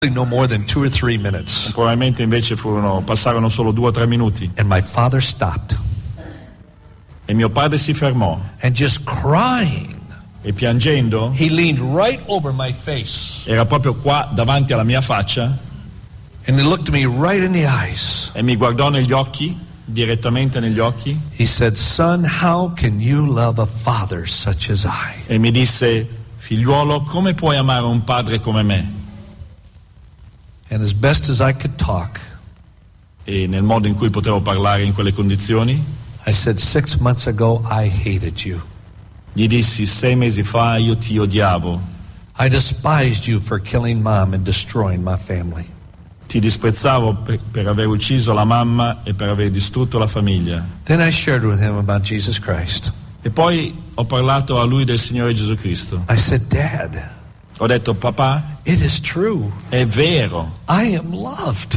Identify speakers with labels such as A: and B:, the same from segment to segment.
A: no more than 2 or 3 minutes.
B: Probabilmente invece passarono solo 2 o 3 minuti.
A: And my father stopped.
B: E mio padre si fermò.
A: And just crying,
B: e piangendo,
A: he leaned right over my face.
B: Era proprio qua davanti alla mia faccia.
A: And he looked me right in the eyes.
B: E mi guardò negli occhi, direttamente negli occhi.
A: He said, "Son, how can you love a father such as I?"
B: E mi disse, figliuolo, come puoi amare un padre come me?
A: And as best as I could talk,
B: e nel modo in cui potevo parlare in quelle condizioni,
A: I said, 6 months ago I hated you.
B: Gli dissi, 6 mesi fa io ti odiavo.
A: I despised you for killing mom and destroying my family.
B: Ti disprezzavo per aver ucciso la mamma e per aver distrutto la famiglia.
A: Then I shared with him about Jesus Christ.
B: E poi ho parlato a lui del Signore Gesù Cristo.
A: I said, Dad,
B: ho detto, papà,
A: it is true.
B: È vero.
A: I am loved.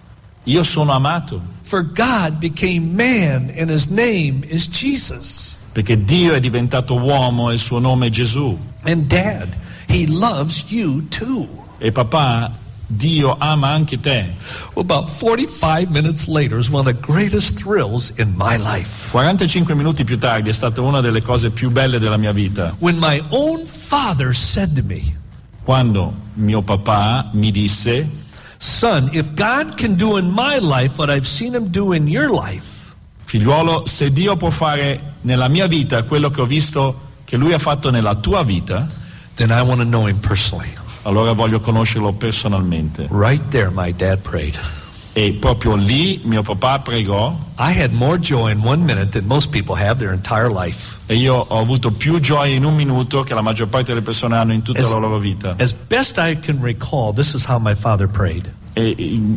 B: Io sono amato.
A: For God became man and his name is Jesus.
B: Perché Dio è diventato uomo e il suo nome è Gesù.
A: And Dad, he loves you too.
B: E papà, Dio ama anche te.
A: Well, about 45 minutes later is one of the greatest thrills in my life.
B: 45 minuti più tardi è stata una delle cose più belle della mia vita.
A: When my own father said to me,
B: quando mio papà mi disse,
A: son, if God can do in my life what I've seen him do in your life,
B: figliuolo, se Dio può fare nella mia vita quello che ho visto che lui ha fatto nella tua vita,
A: then I want to know him personally.
B: Allora voglio conoscerlo personalmente.
A: Right there my dad prayed.
B: E proprio lì mio papà pregò.
A: I had more joy in 1 minute than most people have their entire life.
B: E io ho avuto più gioia in 1 minuto che la maggior parte delle persone hanno in tutta la loro vita.
A: As best I can recall, this is how my father prayed.
B: E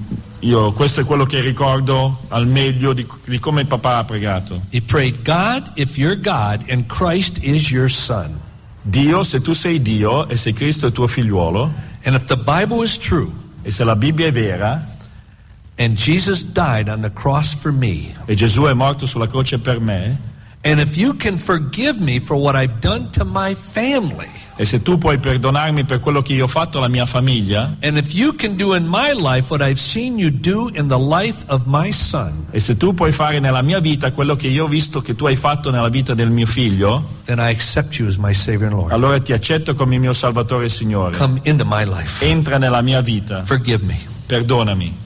B: io, questo è quello che ricordo al meglio di come il papà ha pregato.
A: He prayed, God, if you're God and Christ is your son.
B: Dio, se tu sei Dio e se Cristo è tuo figliuolo,
A: and if the Bible is true,
B: e se la Bibbia è vera,
A: and Jesus died on the cross for me,
B: e Gesù è morto sulla croce per me,
A: and if you can forgive me for what I've done to my family,
B: e se tu puoi perdonarmi per quello che io ho fatto alla mia famiglia,
A: and if you can do in my life what I've seen you do in the life of my son,
B: e se tu puoi fare nella mia vita quello che io ho visto che tu hai fatto nella vita del mio figlio,
A: then I accept you as my Savior and Lord.
B: Allora ti accetto come mio Salvatore e Signore.
A: Come into my life.
B: Entra nella mia vita.
A: Forgive me.
B: Perdonami.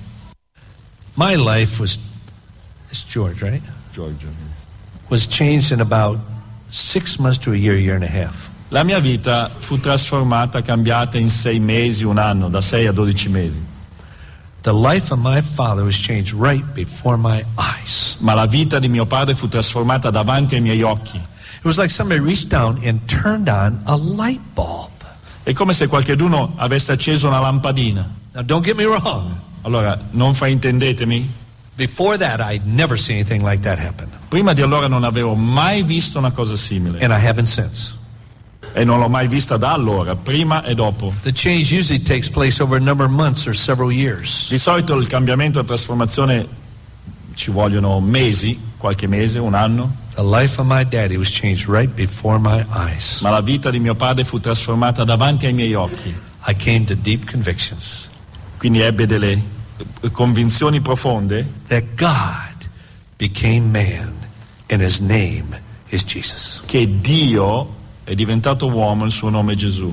A: My life was, it's George, right?
B: George.
A: Was changed in about 6 months to a year and a half.
B: La mia vita fu trasformata, cambiata in 6 mesi, 1 anno, da 6 a 12 mesi.
A: The life of my father was changed right before my eyes.
B: Ma la vita di mio padre fu trasformata davanti ai miei occhi.
A: It was like somebody reached down and turned on a light bulb.
B: È come se qualcuno avesse acceso una lampadina.
A: Now don't get me wrong.
B: Allora, non fraintendetemi.
A: Before that, I'd never seen anything like that happen.
B: Prima di allora non avevo mai visto una cosa simile.
A: And I haven't since.
B: E non l'ho mai vista da allora, prima e dopo.
A: The change usually takes place over a number of months or several years.
B: Di solito il cambiamento e la trasformazione ci vogliono mesi, qualche mese, 1 anno.
A: The life of my daddy was changed right before my eyes.
B: Ma la vita di mio padre fu trasformata davanti ai miei occhi.
A: I came to deep convictions.
B: Quindi ebbe delle convinzioni profonde.
A: That God became man and his name is Jesus.
B: Che Dio è diventato uomo, il suo nome è Gesù.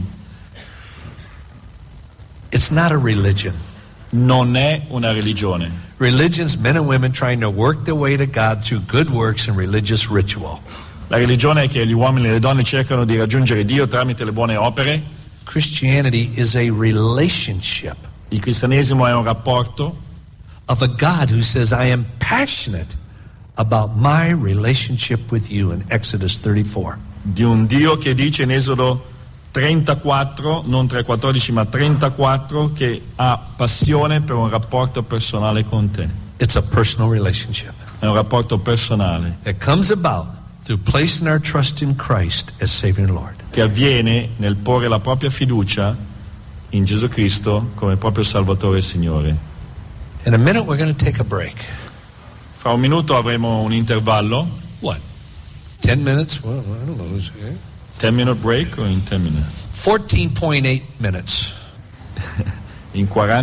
A: It's not a religion.
B: Non è una religione.
A: Religion's men and women trying to work their way to God through good works and religious ritual.
B: La religione è che gli uomini e le donne cercano di raggiungere Dio tramite le buone opere.
A: Christianity is a relationship.
B: Il cristianesimo è un rapporto
A: of a God who says, I am passionate about my relationship with you in Exodus 34.
B: Di un Dio che dice in Esodo 34, non 3:14 ma 34, che ha passione per un rapporto personale con te.
A: It's a personal relationship.
B: È un rapporto personale.
A: It comes about through placing our trust in Christ as Savior and Lord.
B: Che avviene nel porre la propria fiducia in Gesù Cristo come proprio Salvatore e Signore.
A: In a minute we're going to take a break.
B: Fra 1 minuto avremo un intervallo.
A: What? 10 minutes? Well, I don't know.
B: 10-minute break or in 10 minutes?
A: 14.8 minutes.
B: in 40